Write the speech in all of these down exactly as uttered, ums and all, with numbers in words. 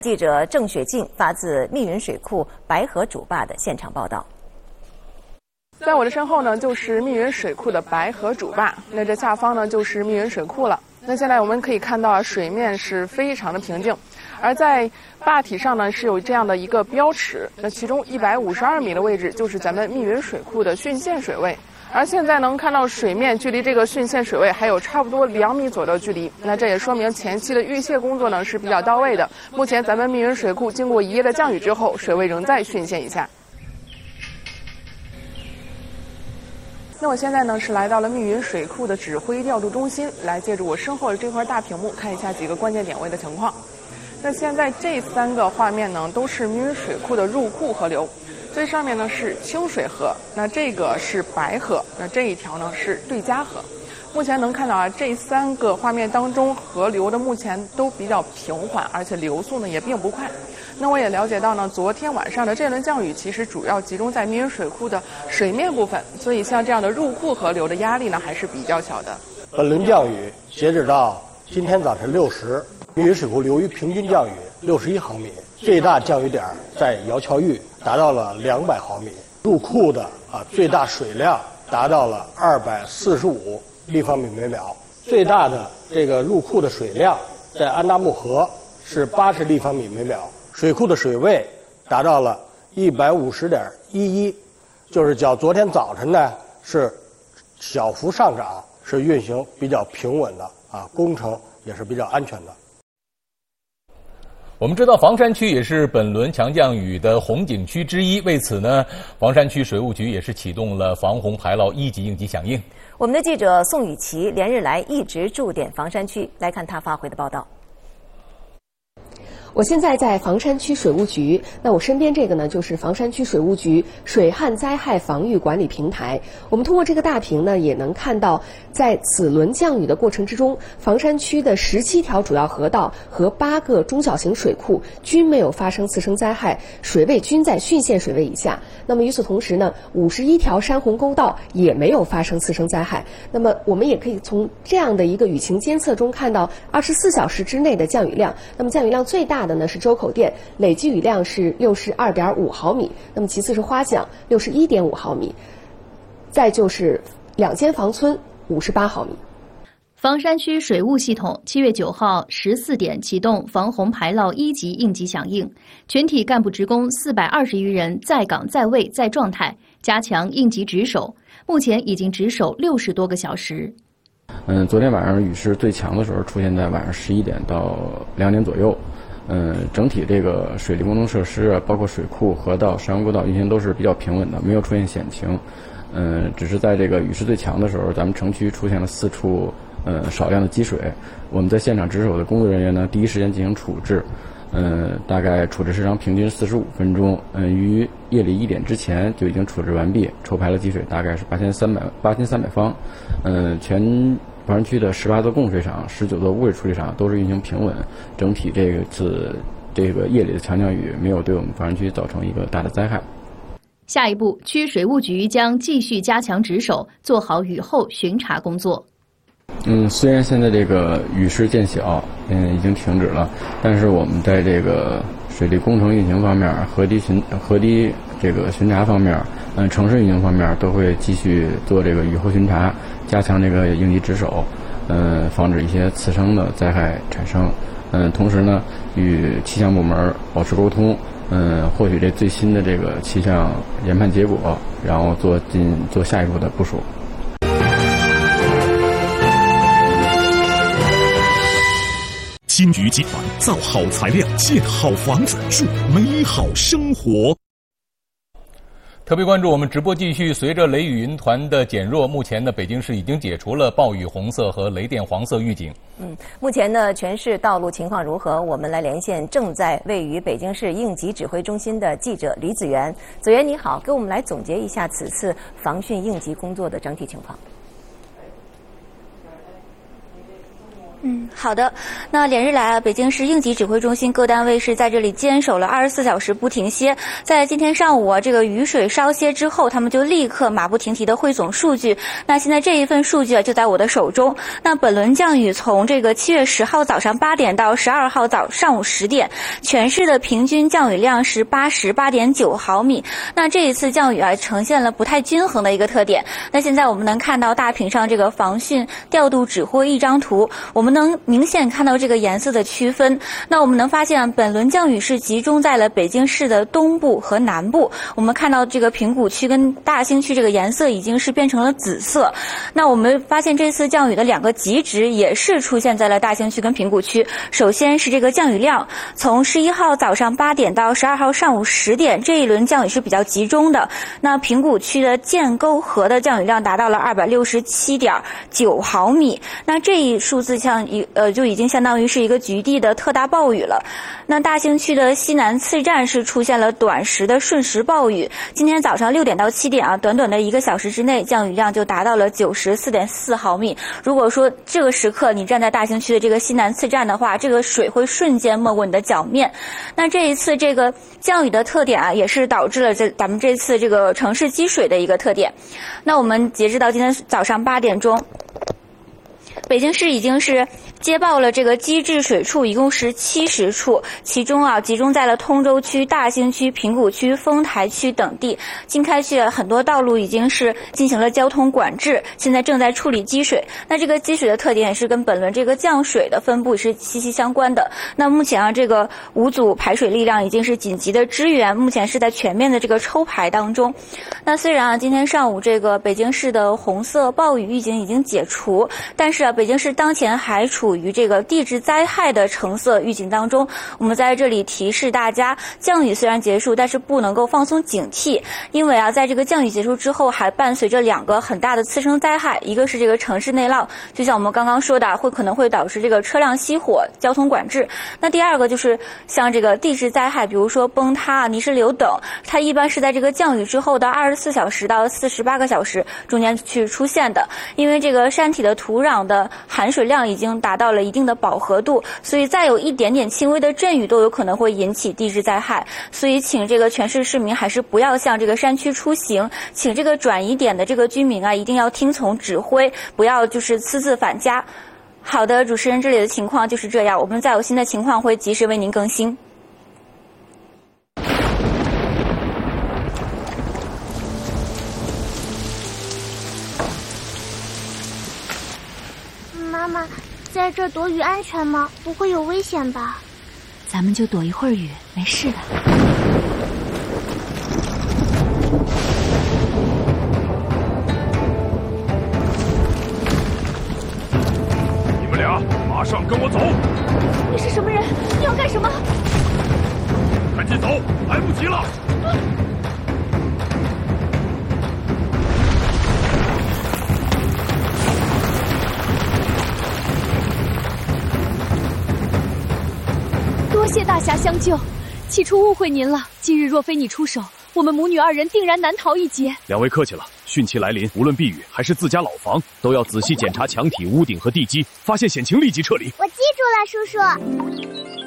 记者郑雪静发自密云水库白河主坝的现场报道。 在我的身后呢，就是密云水库的白河主坝，那这下方呢就是密云水库了。那现在我们可以看到啊，水面是非常的平静，而在坝体上呢是有这样的一个标尺，那其中一百五十二米的位置就是咱们密云水库的汛限水位。而现在能看到水面距离这个汛限水位还有差不多两米左右的距离，那这也说明前期的预泄工作呢是比较到位的。目前咱们密云水库经过一夜的降雨之后，水位仍在汛限以下。那我现在呢是来到了密云水库的指挥调度中心，来借助我身后的这块大屏幕看一下几个关键点位的情况。那现在这三个画面呢都是密云水库的入库河流。最上面呢是清水河，那这个是白河，那这一条呢是对家河。目前能看到啊，这三个画面当中，河流的目前都比较平缓，而且流速呢也并不快。那我也了解到呢，昨天晚上的这轮降雨其实主要集中在密云水库的水面部分，所以像这样的入库河流的压力呢还是比较小的。 本轮降雨截止到今天早晨六时，密云水库流域平均降雨六十一毫米，最大降雨点在姚桥峪达到了两百毫米，入库的啊最大水量达到了二百四十五立方米每秒，最大的这个入库的水量在安达木河是八十立方米每秒，水库的水位达到了一百五十点一一，就是较昨天早晨呢是小幅上涨，是运行比较平稳的啊，工程也是比较安全的。 我们知道房山区也是本轮强降雨的红景区之一，为此呢，房山区水务局也是启动了防洪排涝一级应急响应。 我们的记者宋雨琦连日来一直驻点房山区，来看他发回的报道。 我现在在房山区水务局，那我身边这个呢，就是房山区水务局水旱灾害防御管理平台。我们通过这个大屏呢，也能看到，在此轮降雨的过程之中，房山区的十七条主要河道和八个中小型水库均没有发生次生灾害，水位均在汛限水位以下。那么与此同时呢，五十一条山洪沟道也没有发生次生灾害。那么我们也可以从这样的一个雨情监测中看到，二十四小时之内的降雨量。那么降雨量最大的呢是周口店，累计雨量是六十二点五毫米，那么其次是花蒋六十一点五毫米，再就是两间房村五十八毫米。 房山区水务系统七月九号十四点启动防洪排涝一级应急响应，全体干部职工四百二十余人在岗在位在状态，加强应急值守，目前已经值守六十多个小时。 嗯，昨天晚上雨势最强的时候出现在晚上十一点到两点左右。嗯，整体这个水利工程设施啊，包括水库、河道、山洪沟道运行都是比较平稳的，没有出现险情。嗯，只是在这个雨势最强的时候，咱们城区出现了四处呃少量的积水。我们在现场值守的工作人员呢，第一时间进行处置。嗯，大概处置时长平均四十五分钟。嗯，于夜里一点之前就已经处置完毕，抽排了积水大概是八千三百八千三百方。嗯，全房山区的十八座供水厂、十九座污水处理厂都是运行平稳，整体这个次这个夜里的强降雨没有对我们房山区造成一个大的灾害。 下一步，区水务局将继续加强值守，做好雨后巡查工作。 嗯，虽然现在这个雨势渐小，嗯，已经停止了，但是我们在这个水利工程运行方面、河堤巡河堤这个巡查方面，嗯，城市运行方面都会继续做这个雨后巡查，加强这个应急值守，嗯，防止一些次生的灾害产生。嗯，同时呢，与气象部门保持沟通，嗯，获取这最新的这个气象研判结果，然后做进做下一步的部署。 金鱼集团造好材料，建好房子，筑美好生活。 特别关注我们直播继续，随着雷雨云团的减弱，目前呢，北京市已经解除了暴雨红色和雷电黄色预警。 嗯，目前呢，全市道路情况如何？我们来连线正在位于北京市应急指挥中心的记者李子源。子源你好，给我们来总结一下此次防汛应急工作的整体情况。 嗯，好的。那连日来啊，北京市应急指挥中心各单位是在这里坚守了二十四小时不停歇。在今天上午啊，这个雨水稍歇之后，他们就立刻马不停蹄的汇总数据。那现在这一份数据啊，就在我的手中。那本轮降雨从这个七月十号早上八点到十二号早上午十点，全市的平均降雨量是八十八点九毫米。那这一次降雨啊，呈现了不太均衡的一个特点。那现在我们能看到大屏上这个防汛调度指挥一张图，我们能明显看到这个颜色的区分。那我们能发现，本轮降雨是集中在了北京市的东部和南部。我们看到这个平谷区跟大兴区这个颜色已经是变成了紫色。那我们发现这次降雨的两个极值也是出现在了大兴区跟平谷区。首先是这个降雨量，从十一号早上八点到十二号上午十点，这一轮降雨是比较集中的。那平谷区的建沟河的降雨量达到了二百六十七点九毫米。那这一数字像一呃就已经相当于是一个局地的特大暴雨了。那大兴区的西南次站是出现了短时的瞬时暴雨。今天早上六点到七点啊，短短的一个小时之内，降雨量就达到了九十四点四毫米。如果说这个时刻你站在大兴区的这个西南次站的话，这个水会瞬间没过你的脚面。那这一次这个降雨的特点啊，也是导致了这咱们这次这个城市积水的一个特点。那我们截止到今天早上八点钟，北京市已经是接报了这个机制水处，一共是七十处，其中啊集中在了通州区、大兴区、平谷区、丰台区等地。经开区很多道路已经是进行了交通管制，现在正在处理积水。那这个积水的特点也是跟本轮这个降水的分布是息息相关的。那目前啊，这个五组排水力量已经是紧急的支援，目前是在全面的这个抽排当中。那虽然啊，今天上午这个北京市的红色暴雨预警已经解除，但是啊，北京市当前还处于这个地质灾害的橙色预警当中。我们在这里提示大家，降雨虽然结束，但是不能够放松警惕，因为啊，在这个降雨结束之后，还伴随着两个很大的次生灾害，一个是这个城市内涝，就像我们刚刚说的，会可能会导致这个车辆熄火、交通管制。那第二个就是像这个地质灾害，比如说崩塌、泥石流等，它一般是在这个降雨之后的二十四小时到四十八个小时中间去出现的。因为这个山体的土壤的含水量已经达到了一定的饱和度，所以再有一点点轻微的阵雨都有可能会引起地质灾害。所以请这个全市市民还是不要向这个山区出行，请这个转移点的这个居民啊，一定要听从指挥，不要就是私自返家。好的，主持人，这里的情况就是这样，我们再有新的情况会及时为您更新。 妈妈，在这躲雨安全吗？不会有危险吧？ 咱们就躲一会儿雨，没事的。 你们俩马上跟我走！ 你是什么人？你要干什么？ 赶紧走，来不及了！啊多谢大侠相救，起初误会您了。今日若非你出手，我们母女二人定然难逃一劫。 两位客气了，汛期来临，无论避雨还是自家老房，都要仔细检查墙体、屋顶和地基，发现险情立即撤离。 我记住了，叔叔。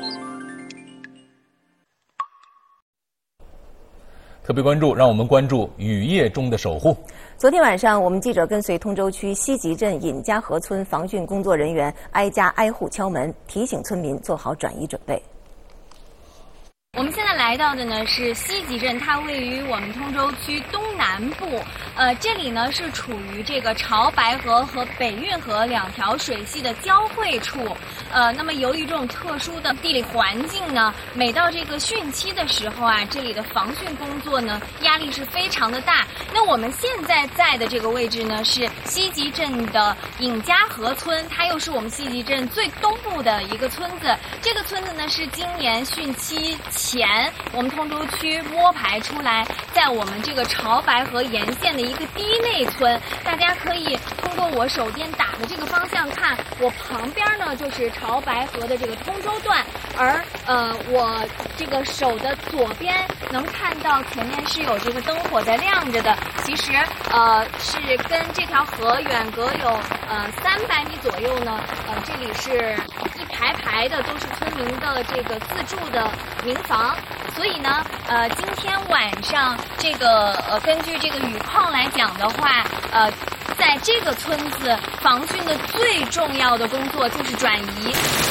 特别关注，让我们关注雨夜中的守护。 昨天晚上，我们记者跟随通州区西集镇尹家河村防汛工作人员挨家挨户敲门，提醒村民做好转移准备。 我们现在来到的呢是西集镇，它位于我们通州区东南部。呃，这里呢是处于这个潮白河和北运河两条水系的交汇处。呃，那么由于这种特殊的地理环境呢，每到这个汛期的时候啊，这里的防汛工作呢压力是非常的大。那我们现在在的这个位置呢是西集镇的尹家河村，它又是我们西集镇最东部的一个村子。这个村子呢是今年汛期起前，我们通州区摸排出来，在我们这个潮白河沿线的一个堤内村，大家可以通过我手电打的这个方向看，我旁边呢就是潮白河的这个通州段，而呃我这个手的左边能看到前面是有这个灯火在亮着的，其实呃是跟这条河远隔有呃三百米左右呢，呃这里是一排排的都是村民的这个自住的民房，所以呢呃今天晚上这个呃根据这个雨况来讲的话，呃在这个村子防汛的最重要的工作就是转移。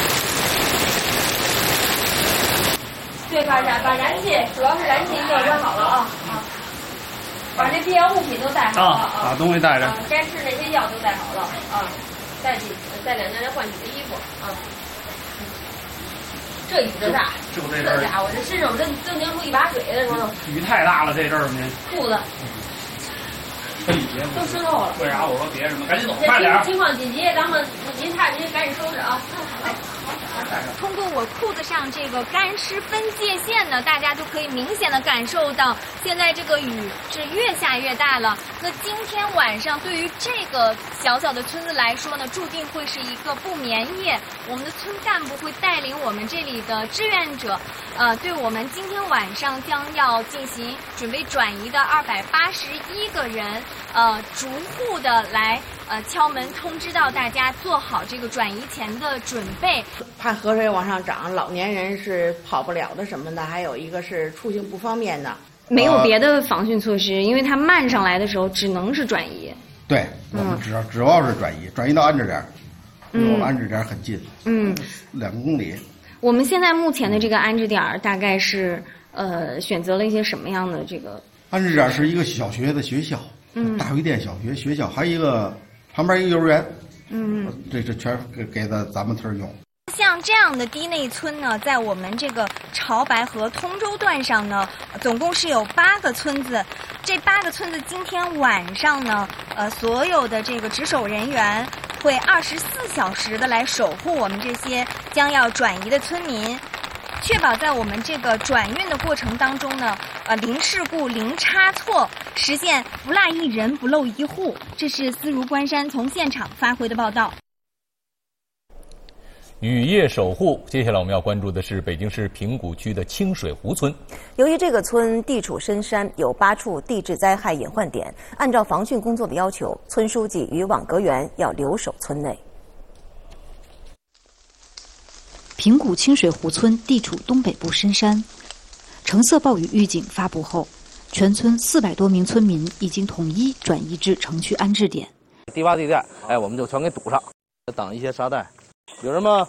对，把燃把燃气，主要是燃气要装好了啊啊，把这必要物品都带好了啊， 把东西带着， 啊，该吃那些药都带好了啊，带几带两件来换洗的衣服啊。这雨这大， 就这这家伙这身上真真凝出一把水来，说雨太大了，这阵儿呢， 裤子都湿透了。 为啥？我说别什么，赶紧走，快点。 情况紧急，咱们您看您赶紧收拾啊。 通过我裤子上这个干湿分界线呢，大家就可以明显的感受到，现在这个雨是越下越大了。那今天晚上对于这个小小的村子来说呢，注定会是一个不眠夜。我们的村干部会带领我们这里的志愿者，呃，对我们今天晚上将要进行准备转移的二百八十一个人，呃，逐户的来呃敲门通知到大家做好这个转移前的准备。 怕河水往上涨，老年人是跑不了的什么的，还有一个是出行不方便的。 没有别的防汛措施，因为它漫上来的时候只能是转移。 对，我们只要主要是转移，转移到安置点，离我们安置点很近， 嗯， 两公里。 我们现在目前的这个安置点大概是呃选择了一些什么样的这个？ 安置点是一个小学的学校， 嗯， 大榆店小学学校，还有一个旁边一个幼儿园， 嗯， 这这全给给的咱们村用。 像这样的堤内村呢，在我们这个潮白河通州段上呢，总共是有八个村子。这八个村子今天晚上呢，呃，所有的这个值守人员会二十四小时的来守护我们这些将要转移的村民，确保在我们这个转运的过程当中呢，呃，零事故、零差错，实现不落一人、不漏一户。这是思如关山从现场发回的报道。 雨夜守护，接下来我们要关注的是北京市平谷区的清水湖村。 由于这个村地处深山，有八处地质灾害隐患点，按照防汛工作的要求，村书记与网格员要留守村内。 平谷清水湖村地处东北部深山，橙色暴雨预警发布后，全村四百多名村民已经统一转移至城区安置点。 低洼地带，哎，我们就全给堵上，挡一些沙袋。有人吗？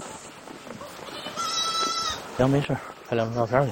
行，没事，拍两张照片给他。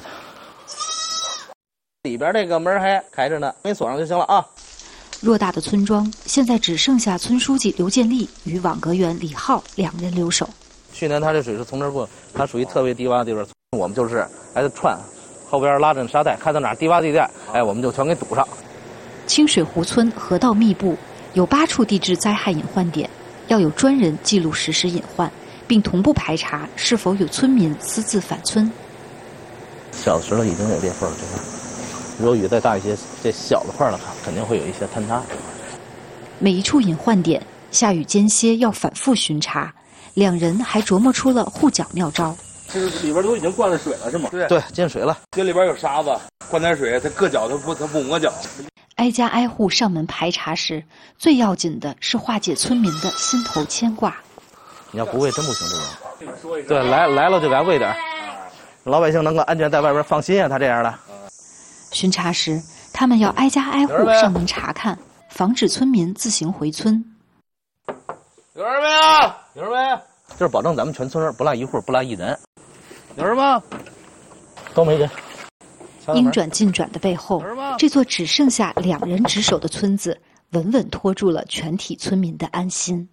里边这个门还开着呢，给锁上就行了啊。 偌大的村庄，现在只剩下村书记刘建立与网格员李浩两人留守。 去年他这水是从这儿过，它属于特别低洼地段，我们就是来串，后边拉着沙袋，看到哪儿低洼地带，哎，我们就全给堵上。 清水湖村河道密布，有八处地质灾害隐患点。要有专人记录实时隐患，并同步排查是否有村民私自返村。 小的石头已经有裂缝了，这块如果雨再大一些，这小的块的话肯定会有一些坍塌。 每一处隐患点，下雨间歇要反复巡查。两人还琢磨出了护脚妙招。 这里边都已经灌了水了，是吗？ 对对，进水了。 这里边有沙子，灌点水，它硌脚，它不，它不磨脚。 挨家挨户上门排查时，最要紧的是化解村民的心头牵挂。 你要不喂真不行，这个。对，来来了就给他喂点，老百姓能够安全在外边放心啊。他这样的。 巡查时，他们要挨家挨户上门查看，防止村民自行回村。 有人没有？有人没？就是保证咱们全村不落一户，不落一人。有人吗？都没人。 应转尽转的背后，这座只剩下两人值守的村子，稳稳拖住了全体村民的安心。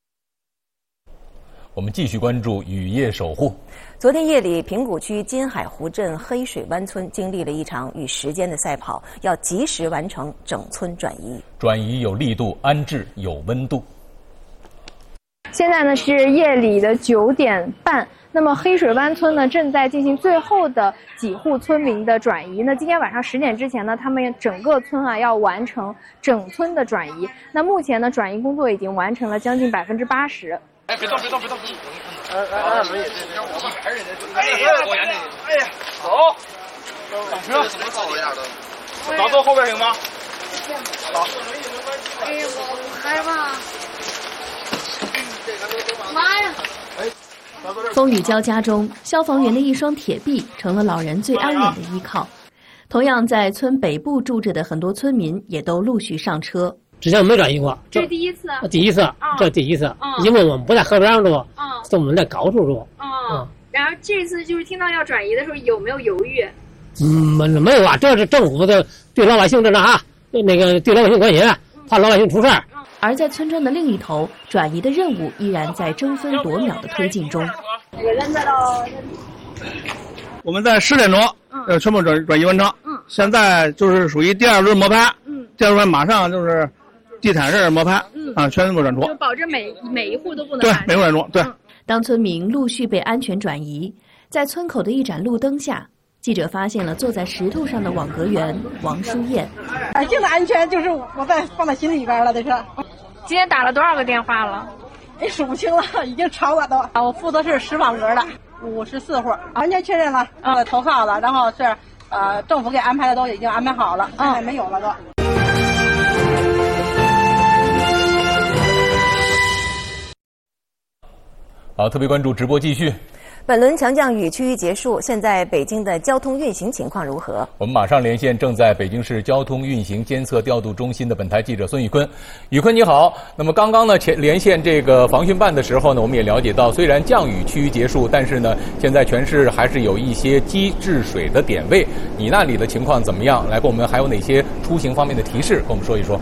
我们继续关注雨夜守护。 昨天夜里，平谷区金海湖镇黑水湾村经历了一场与时间的赛跑，要及时完成整村转移。 转移有力度，安置有温度。 现在呢是夜里的九点半。那么黑水湾村呢正在进行最后的几户村民的转移。那今天晚上十点之前呢，他们整个村啊要完成整村的转移。那目前呢，转移工作已经完成了将近百分之八十。 哎，别动，别动，别动！哎哎哎，轮椅，我们还是人家。哎呀，我严的。哎呀，走，上车。怎么走一点都？咱坐后边行吗？好。 哎呀，我害怕。妈呀！ 哎。风雨交加中，消防员的一双铁臂成了老人最安稳的依靠。同样在村北部住着的很多村民也都陆续上车。 之前没转移过， 这是第一次。 第一次， 哦、 这第一次、 哦， 因为我们不在河边上住， 哦、 是我们在高处住。 哦、嗯，然后这次就是听到要转移的时候，有没有犹豫？ 嗯，没没有啊，这是政府的对老百姓这那啥，那个对老百姓关心，怕老百姓出事儿。 而在村庄的另一头，转移的任务依然在争分夺秒的推进中。 我们在十点钟，呃，全部转转移完成。嗯，现在就是属于第二轮摸排。嗯，第二轮马上就是地毯式摸排。嗯，啊，全部转出。 就保证每每一户都不能对，每户转出。对、嗯。 当村民陆续被安全转移，在村口的一盏路灯下，记者发现了坐在石头上的网格员王淑燕。 百姓的安全就是我在放在心里边了，这是。 今天打了多少个电话了？ 也数不清了，已经超了都。我负责是十网格的，五十四户，完全确认了，呃，投靠了，然后是呃政府给安排的都已经安排好了，现在没有了都。 好，特别关注直播继续。 本轮强降雨趋于结束，现在北京的交通运行情况如何？ 我们马上连线正在北京市交通运行监测调度中心的本台记者孙宇坤。宇坤你好，那么刚刚呢前连线这个防汛办的时候呢，我们也了解到，虽然降雨趋于结束，但是呢，现在全市还是有一些积滞水的点位。你那里的情况怎么样？来，给我们还有哪些出行方面的提示，跟我们说一说。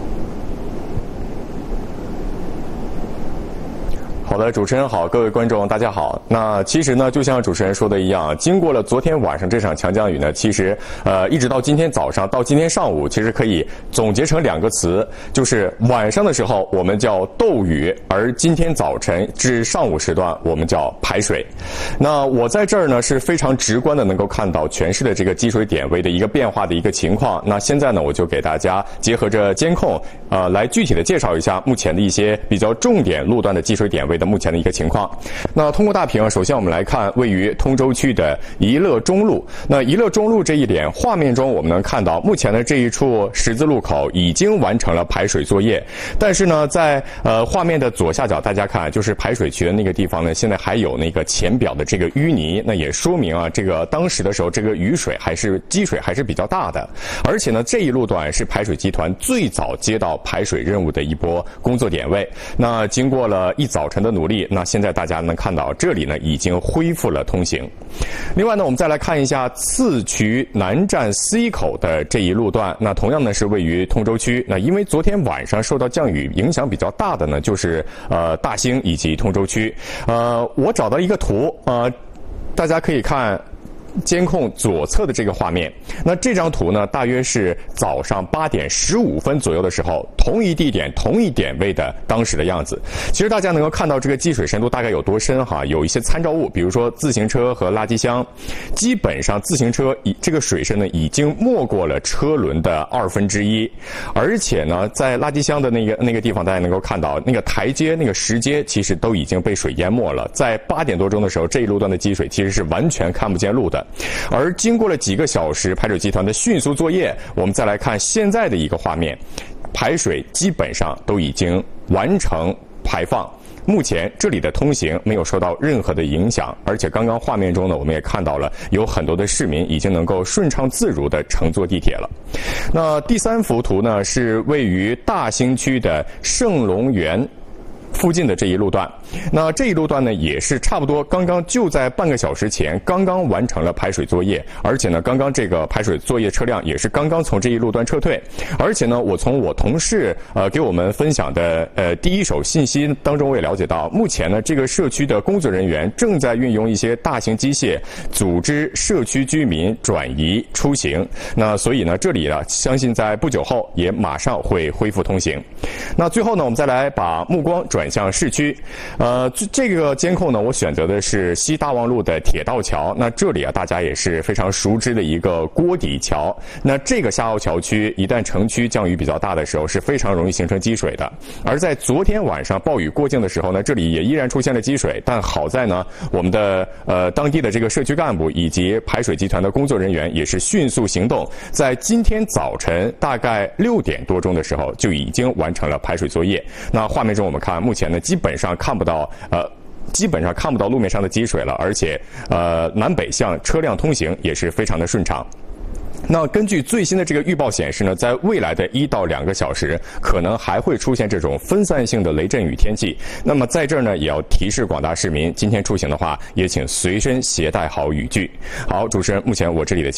好的，主持人好，各位观众大家好。那其实呢，就像主持人说的一样，经过了昨天晚上这场强降雨呢，其实呃一直到今天早上到今天上午，其实可以总结成两个词，就是晚上的时候我们叫斗雨，而今天早晨至上午时段我们叫排水。那我在这儿呢是非常直观的能够看到全市的这个积水点位的一个变化的一个情况。那现在呢，我就给大家结合着监控，呃，来具体的介绍一下目前的一些比较重点路段的积水点位的目前的一个情况。那通过大屏，首先我们来看位于通州区的宜乐中路。那宜乐中路这一点，画面中我们能看到，目前的这一处十字路口已经完成了排水作业。但是呢，在呃画面的左下角，大家看，就是排水渠的那个地方呢，现在还有那个浅表的这个淤泥，那也说明啊，这个当时的时候，这个雨水还是积水还是比较大的。而且呢，这一路段是排水集团最早接到排水任务的一波工作点位。那经过了一早晨的努力，那现在大家能看到这里呢已经恢复了通行。另外呢，我们再来看一下次渠南站 C 口的这一路段，那同样呢是位于通州区。那因为昨天晚上受到降雨影响比较大的呢，就是呃大兴以及通州区。呃，我找到一个图，呃，大家可以看监控左侧的这个画面。那这张图呢，大约是早上八点十五分左右的时候，同一地点同一点位的当时的样子。其实大家能够看到这个积水深度大概有多深哈，有一些参照物，比如说自行车和垃圾箱，基本上自行车以这个水深呢已经没过了车轮的二分之一，而且呢，在垃圾箱的那个那个地方，大家能够看到那个台阶、那个石阶，其实都已经被水淹没了。在八点多钟的时候，这一路段的积水其实是完全看不见路的。而经过了几个小时排水集团的迅速作业，我们再来看现在的一个画面，排水基本上都已经完成排放。目前这里的通行没有受到任何的影响，而且刚刚画面中呢，我们也看到了有很多的市民已经能够顺畅自如地乘坐地铁了。那第三幅图呢，是位于大兴区的盛隆园附近的这一路段。那这一路段呢，也是差不多刚刚就在半个小时前刚刚完成了排水作业，而且呢，刚刚这个排水作业车辆也是刚刚从这一路段撤退。而且呢，我从我同事呃给我们分享的呃第一手信息当中，我也了解到，目前呢，这个社区的工作人员正在运用一些大型机械组织社区居民转移出行。那所以呢，这里呢，相信在不久后也马上会恢复通行。那最后呢，我们再来把目光转转向市区。呃，这个监控呢，我选择的是西大望路的铁道桥。那这里啊，大家也是非常熟知的一个锅底桥。那这个下凹桥区一旦城区降雨比较大的时候，是非常容易形成积水的。而在昨天晚上暴雨过境的时候呢，这里也依然出现了积水，但好在呢，我们的呃当地的这个社区干部以及排水集团的工作人员也是迅速行动，在今天早晨大概六点多钟的时候就已经完成了排水作业。那画面中我们看，目前呢基本上看不到呃。基本上看不到路面上的积水了，而且呃南北向车辆通行也是非常的顺畅。那根据最新的这个预报显示呢，在未来的一到两个小时，可能还会出现这种分散性的雷阵雨天气。那么在这儿呢，也要提示广大市民，今天出行的话，也请随身携带好雨具。好，主持人，目前我这里的情